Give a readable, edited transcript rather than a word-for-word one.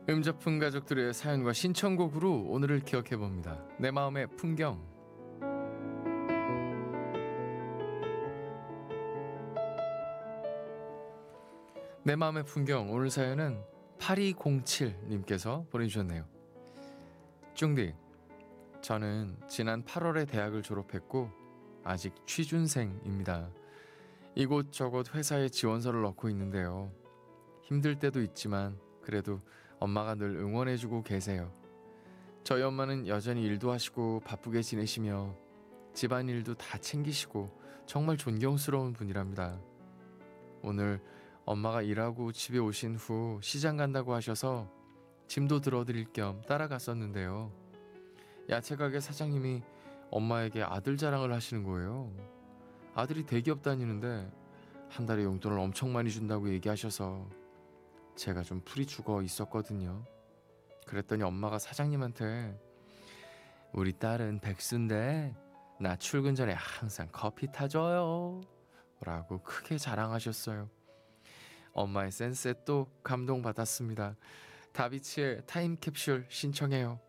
음접품 가족들의 사연과 신청곡으로 오늘을 기억해봅니다. 내 마음의 풍경. 내 마음의 풍경. 오늘 사연은 8207님께서 보내주셨네요. 쭝디, 저는 지난 8월에 대학을 졸업했고 아직 취준생입니다. 이곳저곳 회사에 지원서를 넣고 있는데요. 힘들 때도 있지만 그래도 엄마가 늘 응원해주고 계세요. 저희 엄마는 여전히 일도 하시고 바쁘게 지내시며 집안일도 다 챙기시고 정말 존경스러운 분이랍니다. 오늘 엄마가 일하고 집에 오신 후 시장 간다고 하셔서 짐도 들어드릴 겸 따라갔었는데요. 야채가게 사장님이 엄마에게 아들 자랑을 하시는 거예요. 아들이 대기업 다니는데 한 달에 용돈을 엄청 많이 준다고 얘기하셔서 제가 좀 풀이 죽어 있었거든요. 그랬더니 엄마가 사장님한테 우리 딸은 백수인데 나 출근 전에 항상 커피 타줘요 라고 크게 자랑하셨어요. 엄마의 센스에 또 감동받았습니다. 다비치의 타임캡슐 신청해요.